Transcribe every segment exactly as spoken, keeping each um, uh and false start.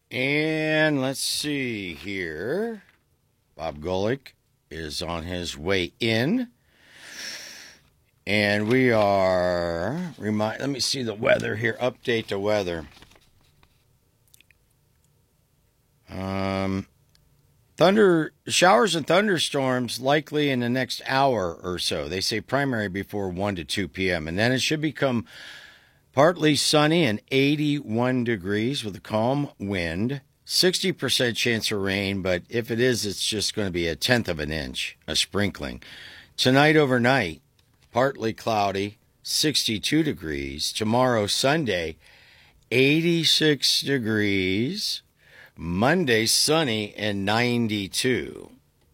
And let's see here. Bob Golick is on his way in. And we are, remind, let me see the weather here, update the weather. Um, thunder, showers and thunderstorms likely in the next hour or so. They say primary before one to two p.m. And then it should become partly sunny and eighty-one degrees with a calm wind. sixty percent chance of rain, but if it is, it's just going to be a tenth of an inch, a sprinkling. Tonight overnight, partly cloudy, sixty-two degrees. Tomorrow, Sunday, eighty-six degrees. Monday, sunny and ninety-two.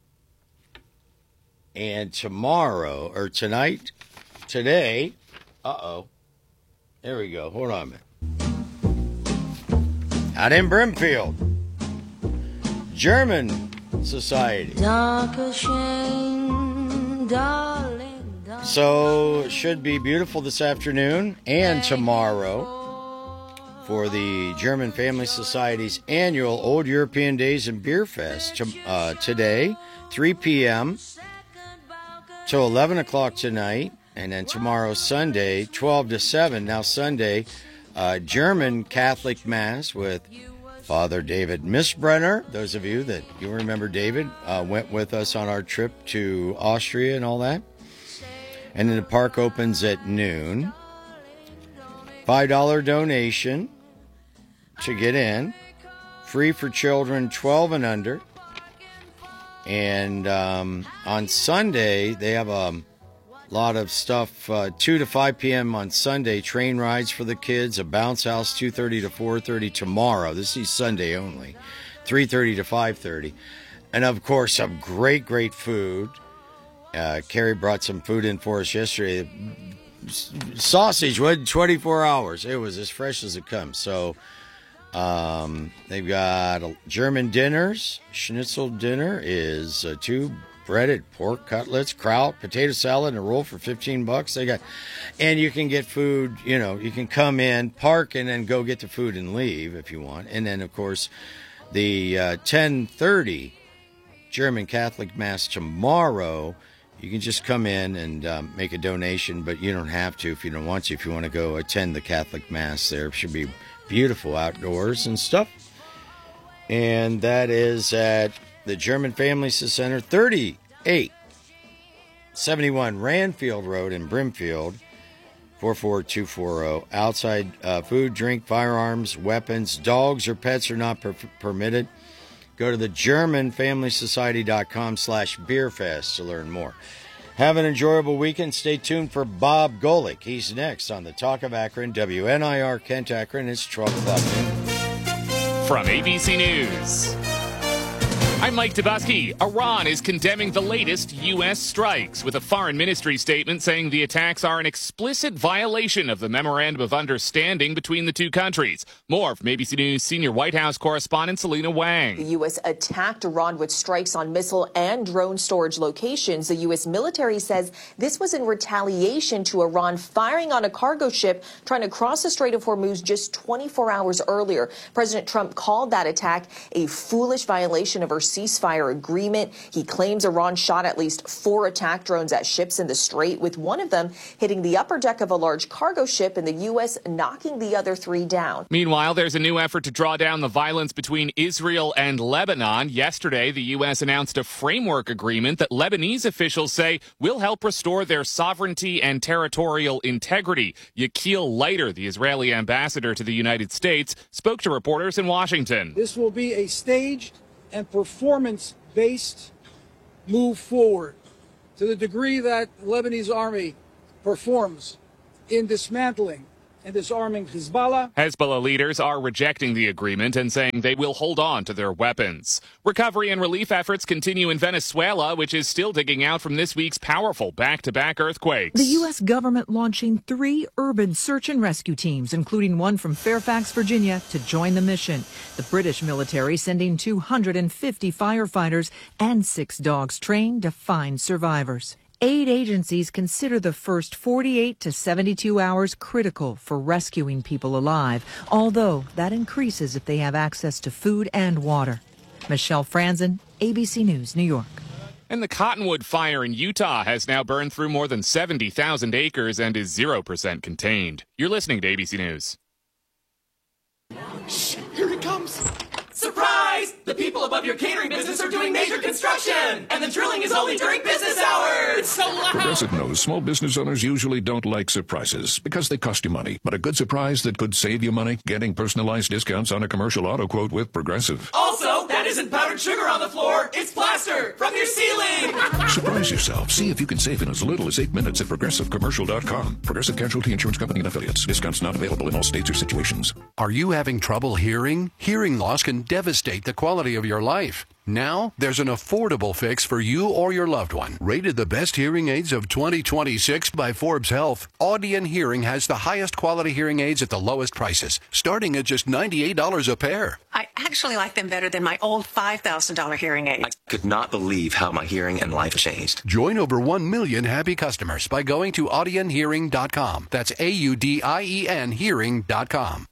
And tomorrow, or tonight, today, uh-oh. There we go. Hold on a minute. Out in Brimfield, German Society. So it should be beautiful this afternoon and tomorrow for the German Family Society's annual Old European Days and Beer Fest. Uh, today, three p.m. till eleven o'clock tonight. And then tomorrow, Sunday, twelve to seven. Now Sunday, uh, German Catholic Mass with Father David Missbrenner. Those of you that you remember David, uh, went with us on our trip to Austria and all that. And then the park opens at noon. five dollars donation to get in. Free for children twelve and under. And um, on Sunday, they have a lot of stuff. Uh, two to five p.m. on Sunday, train rides for the kids, a bounce house two thirty to four thirty tomorrow. This is Sunday only, three thirty to five thirty. And, of course, some great, great food. Uh, Carrie brought some food in for us yesterday. Sausage wasn't twenty-four hours. It was as fresh as it comes. So um, they've got German dinners. Schnitzel dinner is uh, two breaded pork cutlets, kraut, potato salad, and a roll for fifteen bucks. They got, and you can get food, you know, you can come in, park, and then go get the food and leave if you want. And then, of course, the uh, ten thirty German Catholic Mass tomorrow, you can just come in and um, make a donation, but you don't have to if you don't want to. If you want to go attend the Catholic Mass there, it should be beautiful outdoors and stuff. And that is at the German Family Center, thirty-eight seventy-one Ranfield Road in Brimfield, four four two four zero. Outside uh, food, drink, firearms, weapons, dogs or pets are not per- permitted. Go to the German Family Society dot com slash beerfest to learn more. Have an enjoyable weekend. Stay tuned for Bob Golick. He's next on the Talk of Akron, W N I R Kent Akron. It's twelve o'clock. From A B C News, I'm Mike Tobuski. Iran is condemning the latest U S strikes with a foreign ministry statement saying the attacks are an explicit violation of the Memorandum of Understanding between the two countries. More from A B C News senior White House correspondent Selena Wang. The U S attacked Iran with strikes on missile and drone storage locations. The U S military says this was in retaliation to Iran firing on a cargo ship trying to cross the Strait of Hormuz just twenty-four hours earlier. President Trump called that attack a foolish violation of our ceasefire agreement. He claims Iran shot at least four attack drones at ships in the Strait, with one of them hitting the upper deck of a large cargo ship and the U S knocking the other three down. Meanwhile, there's a new effort to draw down the violence between Israel and Lebanon. Yesterday, the U S announced a framework agreement that Lebanese officials say will help restore their sovereignty and territorial integrity. Yakil Leiter, the Israeli ambassador to the United States, spoke to reporters in Washington. This will be a staged and performance-based move forward to the degree that the Lebanese army performs in dismantling and disarming Hezbollah. Hezbollah leaders are rejecting the agreement and saying they will hold on to their weapons. Recovery and relief efforts continue in Venezuela, which is still digging out from this week's powerful back-to-back earthquakes. The U S government launching three urban search and rescue teams, including one from Fairfax, Virginia, to join the mission. The British military sending two hundred fifty firefighters and six dogs trained to find survivors. Aid agencies consider the first forty-eight to seventy-two hours critical for rescuing people alive, although that increases if they have access to food and water. Michelle Franzen, A B C News, New York. And the Cottonwood fire in Utah has now burned through more than seventy thousand acres and is zero percent contained. You're listening to A B C News. Shh, here it comes. Surprise! The people above your catering business are doing major construction, and the drilling is only during business hours. It's so loud. Progressive knows small business owners usually don't like surprises because they cost you money. But a good surprise that could save you money, getting personalized discounts on a commercial auto quote with Progressive. Also, that isn't powdered sugar on the floor. It's plaster from your ceiling. Surprise yourself. See if you can save in as little as eight minutes at progressive commercial dot com. Progressive Casualty Insurance Company and Affiliates. Discounts not available in all states or situations. Are you having trouble hearing? Hearing loss can devastate the quality of your life. Now, there's an affordable fix for you or your loved one. Rated the best hearing aids of twenty twenty-six by Forbes Health, Audion Hearing has the highest quality hearing aids at the lowest prices, starting at just ninety-eight dollars a pair. I actually like them better than my old five thousand dollars hearing aids. I could not believe how my hearing and life changed. Join over one million happy customers by going to audion hearing dot com. That's A U D I E N hearing dot com.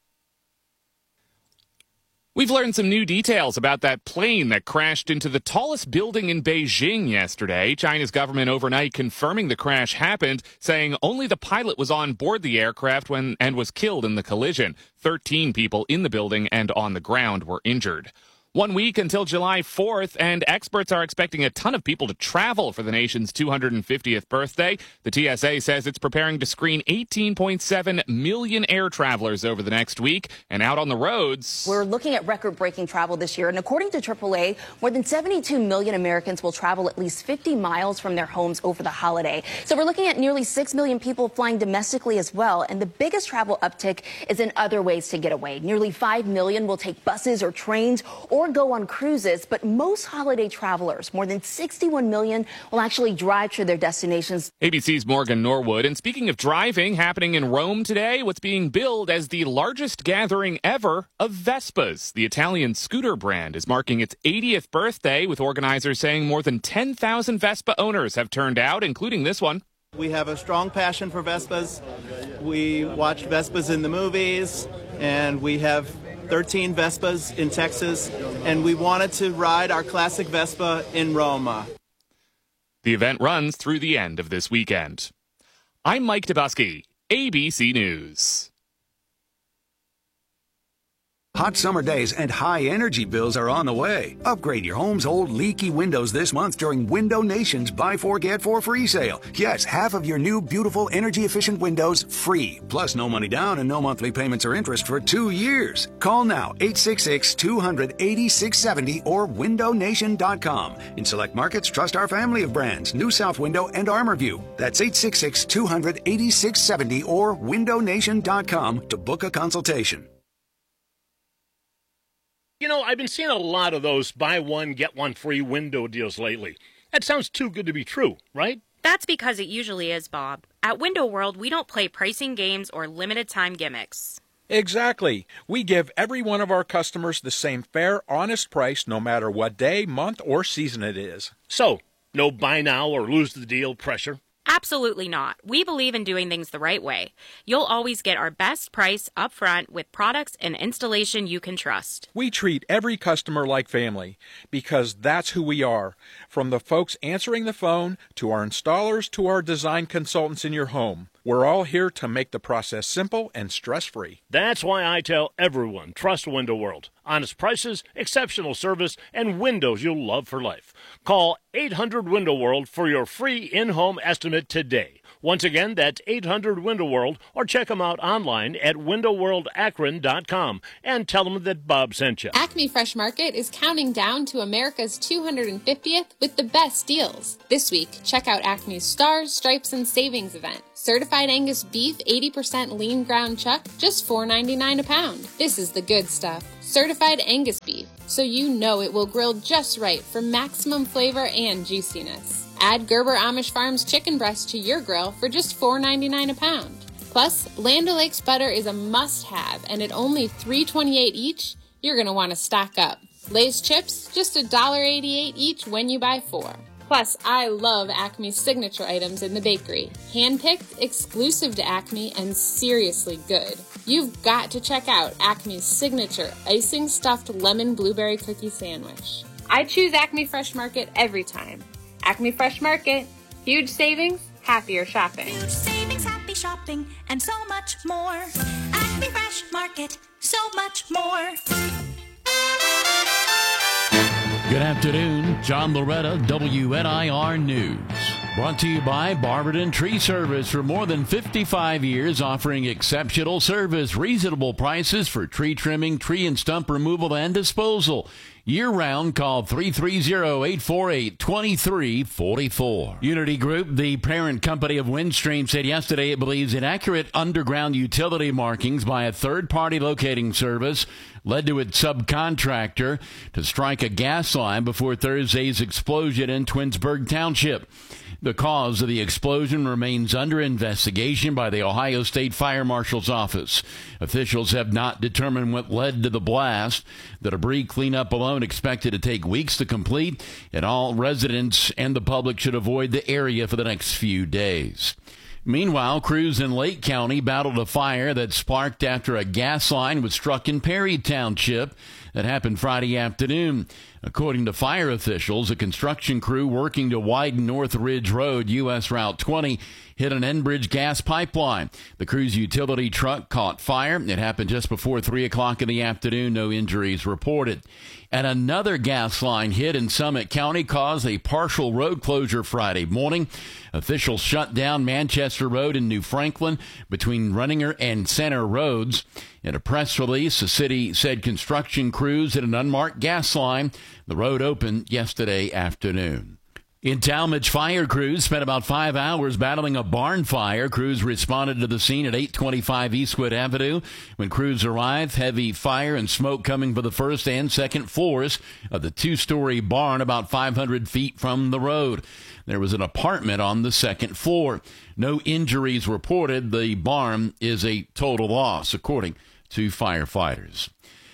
We've learned some new details about that plane that crashed into the tallest building in Beijing yesterday. China's government overnight confirming the crash happened, saying only the pilot was on board the aircraft when and was killed in the collision. Thirteen people in the building and on the ground were injured. One week until July fourth, and experts are expecting a ton of people to travel for the nation's two hundred fiftieth birthday. The T S A says it's preparing to screen eighteen point seven million air travelers over the next week. And out on the roads, we're looking at record-breaking travel this year. And according to triple A, more than seventy-two million Americans will travel at least fifty miles from their homes over the holiday. So we're looking at nearly six million people flying domestically as well. And the biggest travel uptick is in other ways to get away. Nearly five million will take buses or trains or or go on cruises, but most holiday travelers, more than sixty-one million, will actually drive to their destinations. A B C's Morgan Norwood. And speaking of driving, happening in Rome today, what's being billed as the largest gathering ever of Vespas. The Italian scooter brand is marking its eightieth birthday, with organizers saying more than ten thousand Vespa owners have turned out, including this one. We have a strong passion for Vespas. We watch Vespas in the movies, and we have thirteen Vespas in Texas, and we wanted to ride our classic Vespa in Roma. The event runs through the end of this weekend. I'm Mike Dubusky, A B C News. Hot summer days and high energy bills are on the way. Upgrade your home's old leaky windows this month during Window Nation's Buy Four Get Four free sale. Yes, half of your new beautiful energy efficient windows free. Plus no money down and no monthly payments or interest for two years. Call now eight six six, two hundred, eighty-six seventy or window nation dot com. In select markets, trust our family of brands, New South Window and ArmorView. That's eight six six, two hundred, eighty-six seventy or window nation dot com to book a consultation. You know, I've been seeing a lot of those buy one, get one free window deals lately. That sounds too good to be true, right? That's because it usually is, Bob. At Window World, we don't play pricing games or limited time gimmicks. Exactly. We give every one of our customers the same fair, honest price no matter what day, month, or season it is. So, no buy now or lose the deal pressure? Absolutely not. We believe in doing things the right way. You'll always get our best price up front with products and installation you can trust. We treat every customer like family because that's who we are. From the folks answering the phone to our installers to our design consultants in your home. We're all here to make the process simple and stress-free. That's why I tell everyone, trust Window World. Honest prices, exceptional service, and windows you'll love for life. Call eight hundred Window World for your free in-home estimate today. Once again, that's eight hundred Window World, or check them out online at window world akron dot com and tell them that Bob sent you. Acme Fresh Market is counting down to America's two hundred fiftieth with the best deals. This week, check out Acme's Stars, Stripes, and Savings event. Certified Angus beef, eighty percent lean ground chuck, just four ninety-nine a pound. This is the good stuff. Certified Angus beef, so you know it will grill just right for maximum flavor and juiciness. Add Gerber Amish Farms chicken breast to your grill for just four ninety-nine a pound. Plus, Land O'Lakes butter is a must-have, and at only three twenty-eight each, you're going to want to stock up. Lay's chips, just one dollar eighty-eight each when you buy four. Plus, I love Acme's signature items in the bakery. Hand-picked, exclusive to Acme, and seriously good. You've got to check out Acme's signature icing stuffed lemon blueberry cookie sandwich. I choose Acme Fresh Market every time. Acme Fresh Market, huge savings, happier shopping. Huge savings, happy shopping, and so much more. Acme Fresh Market, so much more. Good afternoon, John Loretta, W N I R News. Brought to you by Barberton Tree Service. For more than fifty-five years, offering exceptional service, reasonable prices for tree trimming, tree and stump removal, and disposal. Year-round, call three three zero, eight four eight, two three four four. Unity Group, the parent company of Windstream, said yesterday it believes inaccurate underground utility markings by a third-party locating service led to its subcontractor to strike a gas line before Thursday's explosion in Twinsburg Township. The cause of the explosion remains under investigation by the Ohio State Fire Marshal's office. Officials have not determined what led to the blast. The debris cleanup alone expected to take weeks to complete, and all residents and the public should avoid the area for the next few days. Meanwhile, crews in Lake County battled a fire that sparked after a gas line was struck in Perry Township. That happened Friday afternoon. According to fire officials, a construction crew working to widen North Ridge Road, U S Route twenty, hit an Enbridge gas pipeline. The crew's utility truck caught fire. It happened just before three o'clock in the afternoon. No injuries reported. And another gas line hit in Summit County caused a partial road closure Friday morning. Officials shut down Manchester Road in New Franklin between Runninger and Center Roads. In a press release, the city said construction crews hit an unmarked gas line. The road opened yesterday afternoon. In Talmadge, fire crews spent about five hours battling a barn fire. Crews responded to the scene at eight twenty-five Eastwood Avenue. When crews arrived, heavy fire and smoke coming from the first and second floors of the two-story barn about five hundred feet from the road. There was an apartment on the second floor. No injuries reported. The barn is a total loss, according to firefighters.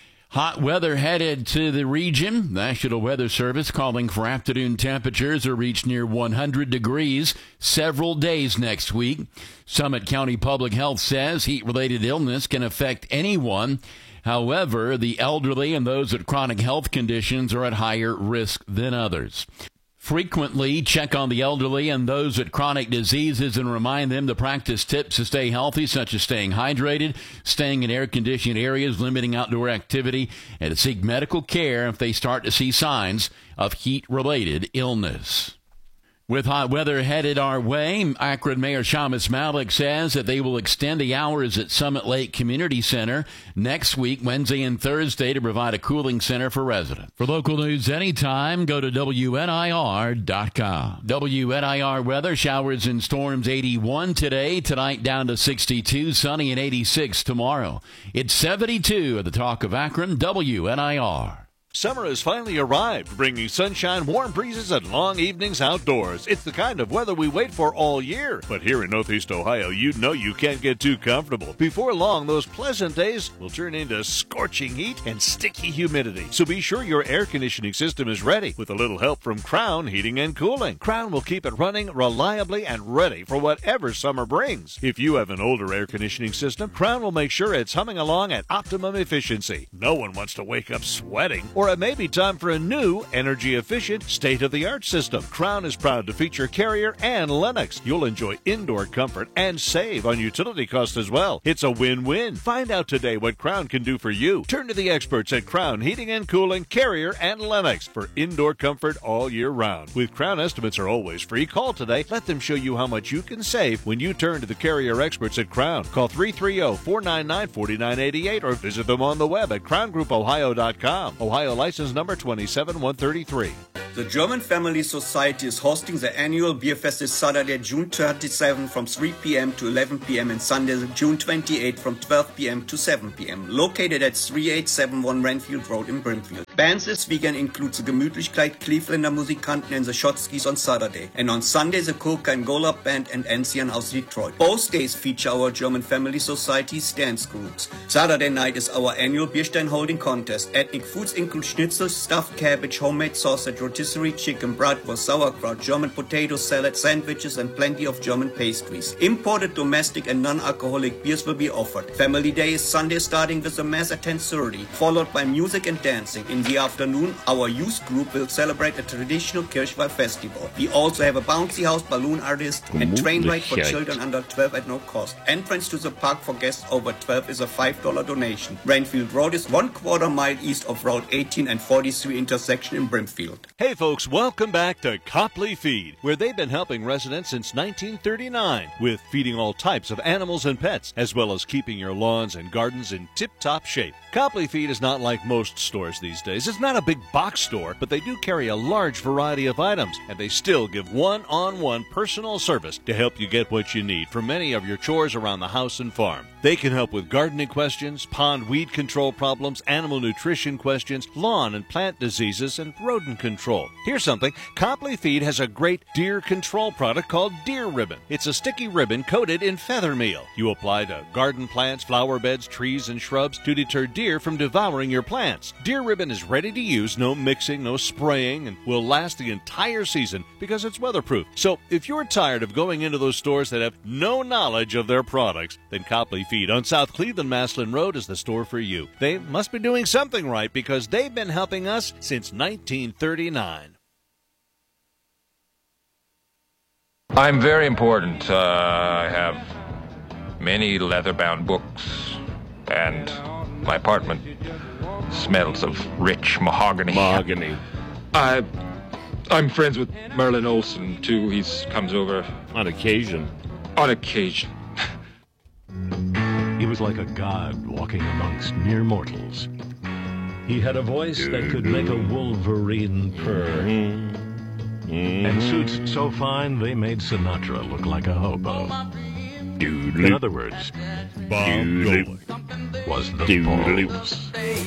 Hot weather headed to the region. National Weather Service calling for afternoon temperatures to reach near one hundred degrees several days next week. Summit County Public Health says heat-related illness can affect anyone. However, the elderly and those with chronic health conditions are at higher risk than others. Frequently check on the elderly and those with chronic diseases and remind them to practice tips to stay healthy, such as staying hydrated, staying in air-conditioned areas, limiting outdoor activity, and to seek medical care if they start to see signs of heat-related illness. With hot weather headed our way, Akron Mayor Shamus Malik says that they will extend the hours at Summit Lake Community Center next week, Wednesday and Thursday, to provide a cooling center for residents. For local news anytime, go to W N I R dot com. W N I R weather, showers and storms eighty-one today, tonight down to sixty-two, sunny and eighty-six tomorrow. It's seventy-two at the Talk of Akron, W N I R. Summer has finally arrived, bringing sunshine, warm breezes, and long evenings outdoors. It's the kind of weather we wait for all year. But here in Northeast Ohio, you know you can't get too comfortable. Before long, those pleasant days will turn into scorching heat and sticky humidity. So be sure your air conditioning system is ready with a little help from Crown Heating and Cooling. Crown will keep it running reliably and ready for whatever summer brings. If you have an older air conditioning system, Crown will make sure it's humming along at optimum efficiency. No one wants to wake up sweating. Or it may be time for a new, energy-efficient, state-of-the-art system. Crown is proud to feature Carrier and Lennox. You'll enjoy indoor comfort and save on utility costs as well. It's a win-win. Find out today what Crown can do for you. Turn to the experts at Crown Heating and Cooling, Carrier, and Lennox for indoor comfort all year round. With Crown, estimates are always free. Call today. Let them show you how much you can save when you turn to the Carrier experts at Crown. Call three three zero, four nine nine, four nine eight eight or visit them on the web at crown group ohio dot com. Ohio license number twenty-seven one thirty-three. The German Family Society is hosting the annual beer fest this Saturday, June twenty-seventh from three p.m. to eleven p.m. and Sunday, June twenty-eighth from twelve p.m. to seven p.m. Located at thirty-eight seventy-one Renfield Road in Brimfield. Bands this weekend include the Gemütlichkeit Clevelander Musikanten and the Shotskis on Saturday. And on Sunday, the Coca and Golub Band and Ancien aus Detroit. Both days feature our German Family Society's dance groups. Saturday night is our annual Bierstein holding contest. Ethnic foods include schnitzel, stuffed cabbage, homemade sausage, rotisserie rotisserie chicken, bratwurst, sauerkraut, German potato salad, sandwiches, and plenty of German pastries. Imported, domestic, and non-alcoholic beers will be offered. Family Day is Sunday, starting with a mass at ten thirty, followed by music and dancing. In the afternoon, our youth group will celebrate a traditional Kirchweih festival. We also have a bouncy house, balloon artist, and train ride for children under twelve at no cost. Entrance to the park for guests over twelve is a five dollar donation. Brainfield Road is one quarter mile east of Route eighteen and forty-three intersection in Brimfield. Hey folks, welcome back to Copley Feed, where they've been helping residents since nineteen thirty-nine with feeding all types of animals and pets, as well as keeping your lawns and gardens in tip-top shape. Copley Feed is not like most stores these days. It's not a big box store, but they do carry a large variety of items, and they still give one-on-one personal service to help you get what you need for many of your chores around the house and farm. They can help with gardening questions, pond weed control problems, animal nutrition questions, lawn and plant diseases, and rodent control. Here's something. Copley Feed has a great deer control product called Deer Ribbon. It's a sticky ribbon coated in feather meal. You apply to garden plants, flower beds, trees, and shrubs to deter deer from devouring your plants. Deer Ribbon is ready to use, no mixing, no spraying, and will last the entire season because it's weatherproof. So if you're tired of going into those stores that have no knowledge of their products, then Copley Feed on South Cleveland Maslin Road is the store for you. They must be doing something right because they've been helping us since nineteen thirty-nine. I'm very important. Uh, I have many leather-bound books, and my apartment smells of rich mahogany. Mahogany. I, I'm friends with Merlin Olsen, too. He comes over. On occasion. On occasion. He was like a god walking amongst mere mortals. He had a voice that could make a wolverine purr. And suits so fine they made Sinatra look like a hobo. In other words, Bob Dolan was the boss.